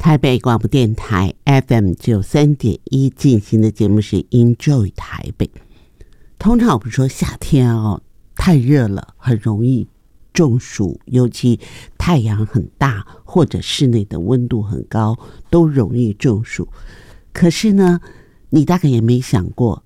台北广播电台 FM93.1 进行的节目是 Enjoy 台北。通常我们说夏天太热了，很容易中暑，尤其太阳很大或者室内的温度很高，都容易中暑。可是呢，你大概也没想过，